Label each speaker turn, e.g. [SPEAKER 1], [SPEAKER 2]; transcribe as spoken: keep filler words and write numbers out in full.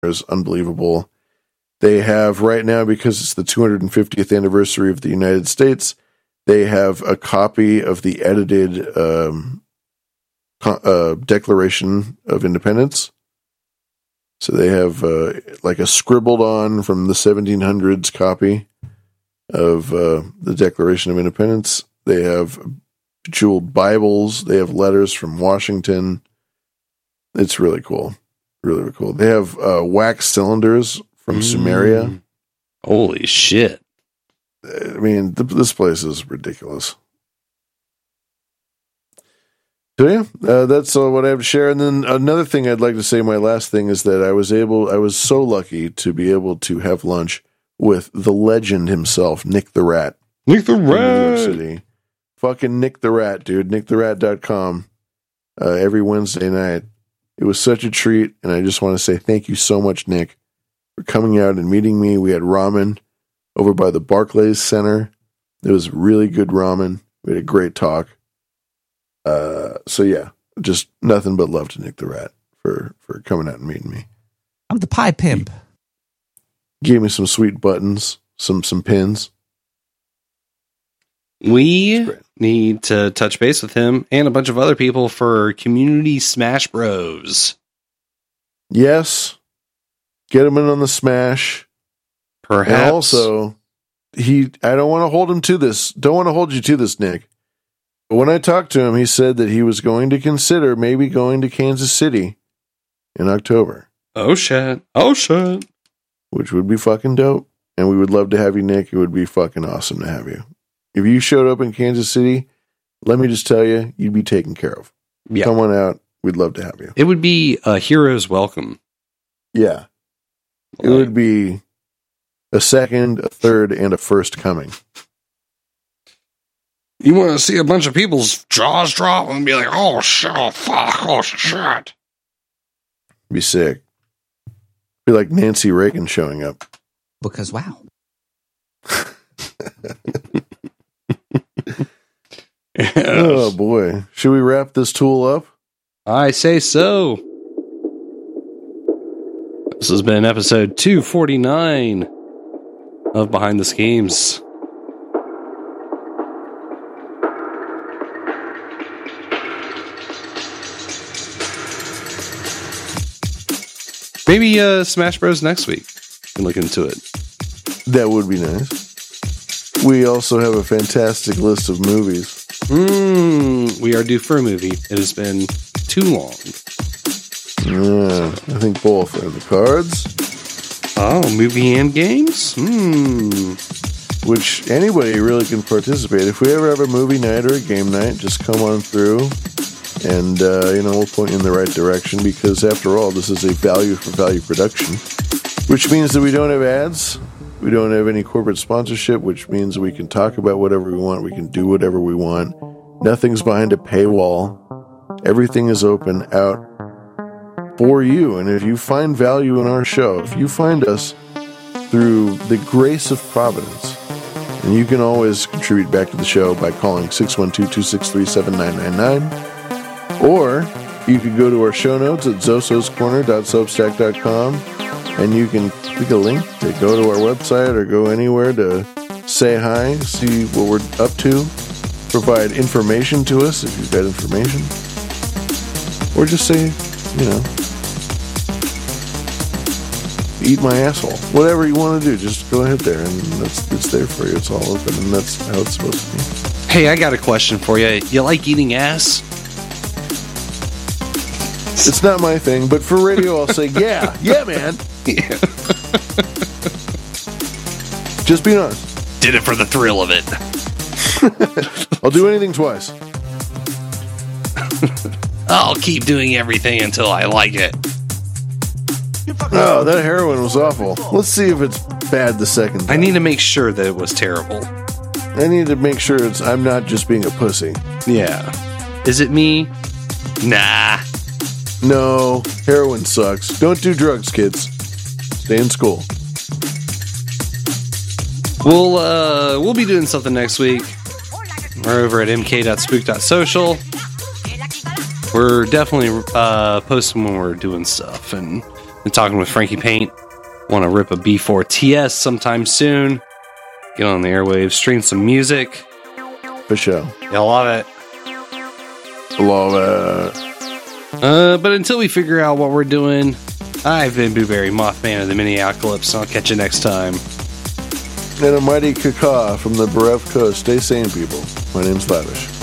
[SPEAKER 1] is unbelievable. They have right now, because it's the two hundred fiftieth anniversary of the United States, they have a copy of the edited um, uh, Declaration of Independence. So they have uh, like a scribbled on from the seventeen hundreds copy of uh, the Declaration of Independence. They have jeweled Bibles. They have letters from Washington. It's really cool. Really, really cool. They have uh, wax cylinders from mm. Sumeria.
[SPEAKER 2] Holy shit.
[SPEAKER 1] I mean, th- this place is ridiculous. So yeah, uh, that's uh, what I have to share. And then another thing I'd like to say, my last thing, is that I was able, I was so lucky to be able to have lunch with the legend himself, Nick the Rat.
[SPEAKER 2] Nick the Rat!
[SPEAKER 1] New York City. Fucking Nick the Rat, dude. nick the rat dot com. Uh, every Wednesday night. It was such a treat, and I just want to say thank you so much, Nick, for coming out and meeting me. We had ramen over by the Barclays Center. It was really good ramen. We had a great talk. Uh, so yeah, just nothing but love to Nick the Rat for, for coming out and meeting me.
[SPEAKER 3] I'm the pie pimp.
[SPEAKER 1] He gave me some sweet buttons, some some pins.
[SPEAKER 2] We need to touch base with him and a bunch of other people for Community Smash Bros.
[SPEAKER 1] Yes. Get him in on the Smash.
[SPEAKER 2] Perhaps.
[SPEAKER 1] And also, he, I don't want to hold him to this. Don't want to hold you to this, Nick. But when I talked to him, he said that he was going to consider maybe going to Kansas City in October.
[SPEAKER 2] Oh, shit. Oh, shit.
[SPEAKER 1] Which would be fucking dope. And we would love to have you, Nick. It would be fucking awesome to have you. If you showed up in Kansas City, let me just tell you, you'd be taken care of.
[SPEAKER 2] Yeah.
[SPEAKER 1] Come on out. We'd love to have you.
[SPEAKER 2] It would be a hero's welcome.
[SPEAKER 1] Yeah. It
[SPEAKER 2] Like,
[SPEAKER 1] would be a second, a third, and a first coming.
[SPEAKER 2] you want to see a bunch of people's jaws drop and be like, oh, shit, oh, fuck, oh, shit.
[SPEAKER 1] Be sick. Be like Nancy Reagan showing up.
[SPEAKER 3] Because, wow.
[SPEAKER 2] Yes.
[SPEAKER 1] Oh, boy. Should we wrap this tool up?
[SPEAKER 2] I say so. This has been episode two forty-nine of Behind the Schemes. Maybe uh, Smash Bros. Next week. Can look into it.
[SPEAKER 1] That would be nice. We also have a fantastic list of movies.
[SPEAKER 2] Mm, we are due for a movie. It has been too long.
[SPEAKER 1] Yeah, I think both are the cards.
[SPEAKER 2] Oh, movie and games? Hmm.
[SPEAKER 1] Which anybody really can participate. If we ever have a movie night or a game night, just come on through and, uh, you know, we'll point you in the right direction, because after all, this is a value for value production, which means that we don't have ads. We don't have any corporate sponsorship, which means we can talk about whatever we want. We can do whatever we want. Nothing's behind a paywall. Everything is open out for you. And if you find value in our show, if you find us through the grace of Providence, and you can always contribute back to the show by calling six one two, two six three, seven nine nine nine. Or you can go to our show notes at zosos corner dot substack dot com, and you can click a link to go to our website or go anywhere to say hi, see what we're up to, provide information to us if you've got information, or just say, you know, eat my asshole. Whatever you want to do, just go ahead there, and that's it's there for you. It's all open, and that's how it's supposed to be.
[SPEAKER 2] Hey, I got a question for you. You like eating ass?
[SPEAKER 1] It's not my thing, but for radio, I'll say, yeah, yeah, man.
[SPEAKER 2] Yeah.
[SPEAKER 1] Just being honest.
[SPEAKER 2] Did it for the thrill of it.
[SPEAKER 1] I'll do anything twice.
[SPEAKER 2] I'll keep doing everything until I like it.
[SPEAKER 1] Oh, that heroin was awful. Let's see if it's bad the second time.
[SPEAKER 2] I need to make sure that it was terrible.
[SPEAKER 1] I need to make sure it's I'm not just being a pussy.
[SPEAKER 2] Yeah. Is it me? Nah.
[SPEAKER 1] No, heroin sucks. Don't do drugs, kids. Stay in school.
[SPEAKER 2] We'll uh we'll be doing something next week. We're over at m k dot spook dot social. We're definitely uh posting when we're doing stuff, and Been talking with Frankie Paint. Want to rip a B four T S sometime soon. Get on the airwaves, stream some music.
[SPEAKER 1] For sure.
[SPEAKER 2] You'll love it.
[SPEAKER 1] Love it.
[SPEAKER 2] Uh, but until we figure out what we're doing, I've been Booberry, Mothman of the Minneapolis, and I'll catch you next time.
[SPEAKER 1] And a mighty caca from the Bereft Coast. Stay sane, people. My name's Lavish.